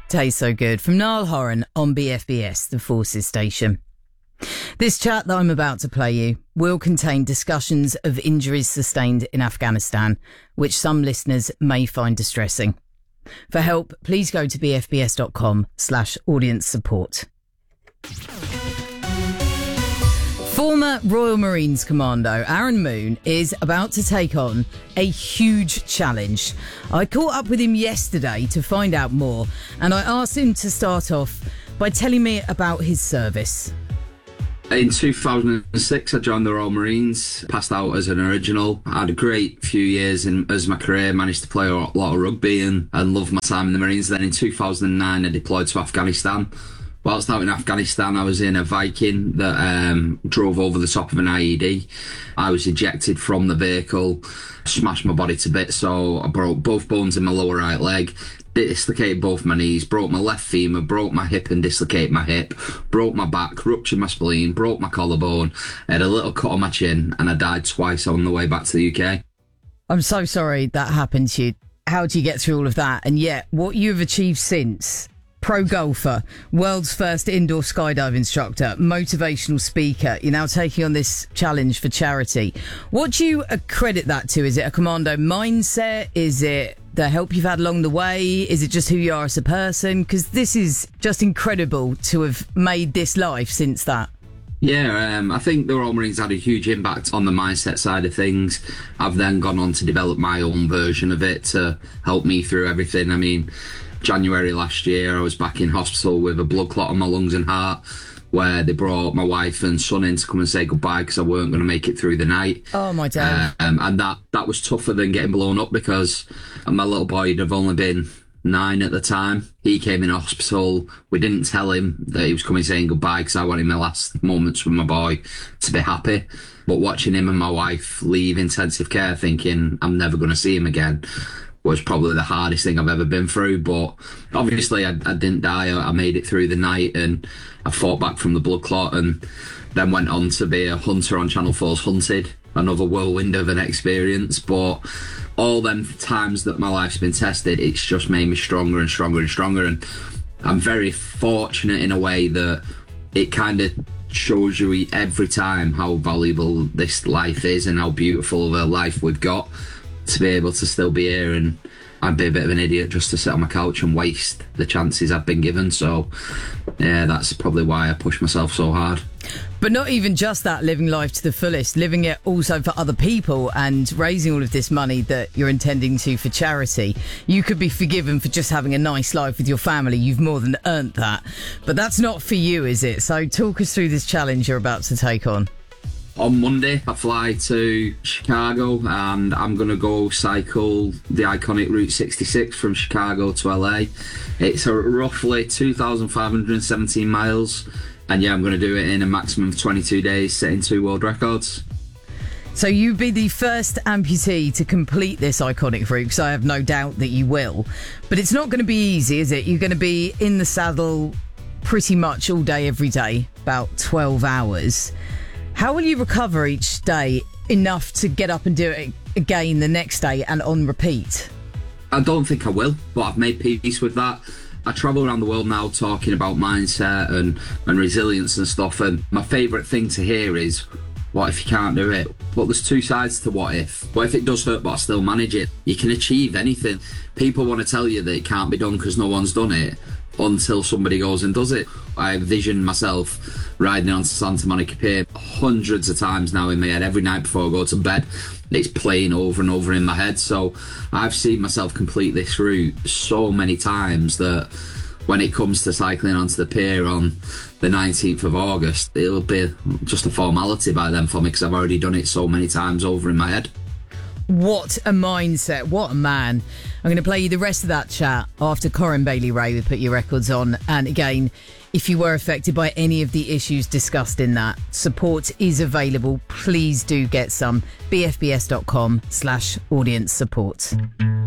Tastes so good from Niall Horan on BFBS, the Forces station. This chat that I'm about to play you will contain discussions of injuries sustained in Afghanistan, which some listeners may find distressing. For help, please go to bfbs.com/audience support. Former Royal Marines Commando Aaron Moon is about to take on a huge challenge. I caught up with him yesterday to find out more, and I asked him to start off by telling me about his service. In 2006, I joined the Royal Marines, passed out as an original. I had a great few years as my career, managed to play a lot of rugby and loved my time in the Marines. Then in 2009, I deployed to Afghanistan. Whilst out in Afghanistan, I was in a Viking that drove over the top of an IED. I was ejected from the vehicle, smashed my body to bits, so I broke both bones in my lower right leg, dislocated both my knees, broke my left femur, broke my hip and dislocated my hip, broke my back, ruptured my spleen, broke my collarbone, had a little cut on my chin, and I died twice on the way back to the UK. I'm so sorry that happened to you. How do you get through all of that? And yet, what you've achieved since... Pro golfer, world's first indoor skydive instructor, motivational speaker. You're now taking on this challenge for charity. What do you accredit that to? Is it a commando mindset? Is it the help you've had along the way? Is it just who you are as a person? Because this is just incredible to have made this life since that. Yeah, I think the Royal Marines had a huge impact on the mindset side of things. I've then gone on to develop my own version of it to help me through everything. I mean, January last year, I was back in hospital with a blood clot on my lungs and heart, where they brought my wife and son in to come and say goodbye because I weren't going to make it through the night. Oh, my dad. And that was tougher than getting blown up because my little boy would have only been 9 at the time. He came in hospital. We didn't tell him that he was coming saying goodbye because I wanted my last moments with my boy to be happy. But watching him and my wife leave intensive care thinking I'm never going to see him again was probably the hardest thing I've ever been through. But obviously I didn't die. I made it through the night and I fought back from the blood clot and then went on to be a hunter on Channel 4's Hunted. Another whirlwind of an experience. But all them times that my life's been tested, it's just made me stronger and stronger and stronger. And I'm very fortunate in a way that it kind of shows you every time how valuable this life is and how beautiful of a life we've got. To be able to still be here, and I'd be a bit of an idiot just to sit on my couch and waste the chances I've been given. So yeah, that's probably why I push myself so hard. But not even just that, living life to the fullest, living it also for other people and raising all of this money that you're intending to for charity. You could be forgiven for just having a nice life with your family. You've more than earned that. But that's not for you, is it? So talk us through this challenge you're about to take on. On Monday, I fly to Chicago and I'm going to go cycle the iconic Route 66 from Chicago to LA. It's roughly 2,517 miles. And yeah, I'm going to do it in a maximum of 22 days, setting 2 world records. So you'd be the first amputee to complete this iconic route, because I have no doubt that you will. But it's not going to be easy, is it? You're going to be in the saddle pretty much all day, every day, about 12 hours. How will you recover each day enough to get up and do it again the next day and on repeat? I don't think I will, but I've made peace with that. I travel around the world now talking about mindset and resilience and stuff, and my favourite thing to hear is, what if you can't do it? But there's two sides to what if. What if it does hurt but I still manage it? You can achieve anything. People want to tell you that it can't be done because no one's done it until somebody goes and does it. I envision myself riding onto Santa Monica Pier hundreds of times now in my head. Every night before I go to bed, it's playing over and over in my head. So I've seen myself complete this route so many times that when it comes to cycling onto the pier on the 19th of August, it'll be just a formality by then for me because I've already done it so many times over in my head. What a mindset. What a man. I'm going to play you the rest of that chat after Corin Bailey-Rae would put your records on. And again, if you were affected by any of the issues discussed in that, support is available. Please do get some. bfbs.com/audience support.